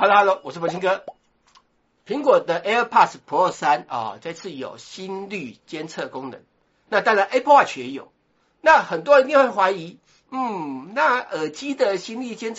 Hello， 我是文清哥。苹果的 AirPods Pro 3这次有心率监测功能，那当然 Apple Watch 也有。那很多人一定会怀疑，那耳机的心率监测